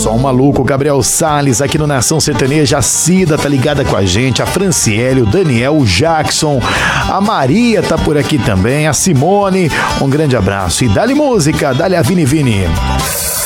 Som Maluco, Gabriel Salles aqui no Nação Sertaneja, a Cida tá ligada com a gente, a Franciele, o Daniel, o Jackson, a Maria tá por aqui também, a Simone, um grande abraço e dá-lhe música, dá-lhe a Vini Vini.